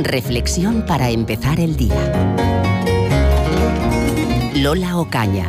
Reflexión para empezar el día. Lola Ocaña.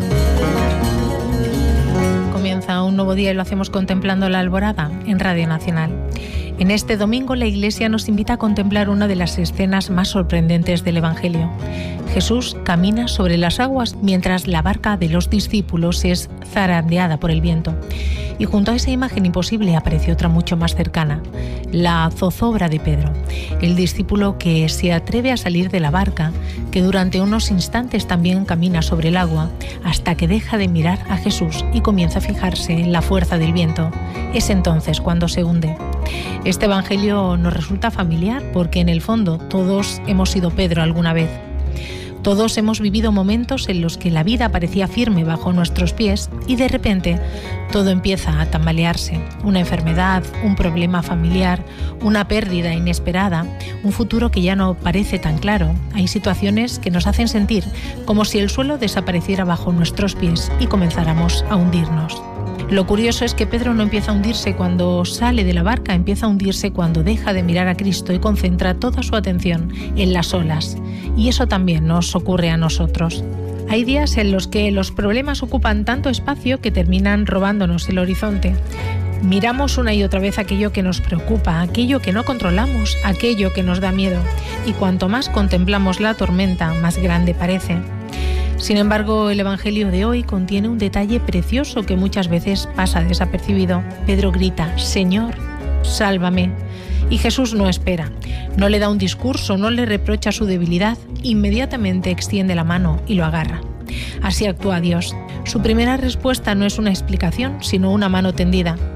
Comienza un nuevo día y lo hacemos contemplando la alborada en Radio Nacional. En este domingo la Iglesia nos invita a contemplar una de las escenas más sorprendentes del Evangelio. Jesús camina sobre las aguas mientras la barca de los discípulos es zarandeada por el viento. Y junto a esa imagen imposible aparece otra mucho más cercana, la zozobra de Pedro, el discípulo que se atreve a salir de la barca, que durante unos instantes también camina sobre el agua, hasta que deja de mirar a Jesús y comienza a fijarse en la fuerza del viento. Es entonces cuando se hunde. Este Evangelio nos resulta familiar porque en el fondo todos hemos sido Pedro alguna vez. Todos hemos vivido momentos en los que la vida parecía firme bajo nuestros pies y de repente todo empieza a tambalearse. Una enfermedad, un problema familiar, una pérdida inesperada, un futuro que ya no parece tan claro. Hay situaciones que nos hacen sentir como si el suelo desapareciera bajo nuestros pies y comenzáramos a hundirnos. Lo curioso es que Pedro no empieza a hundirse cuando sale de la barca, empieza a hundirse cuando deja de mirar a Cristo y concentra toda su atención en las olas. Y eso también nos ocurre a nosotros. Hay días en los que los problemas ocupan tanto espacio que terminan robándonos el horizonte. Miramos una y otra vez aquello que nos preocupa, aquello que no controlamos, aquello que nos da miedo. Y cuanto más contemplamos la tormenta, más grande parece. Sin embargo, el Evangelio de hoy contiene un detalle precioso que muchas veces pasa desapercibido. Pedro grita: «Señor, sálvame». Y Jesús no espera, no le da un discurso, no le reprocha su debilidad, inmediatamente extiende la mano y lo agarra. Así actúa Dios. Su primera respuesta no es una explicación, sino una mano tendida.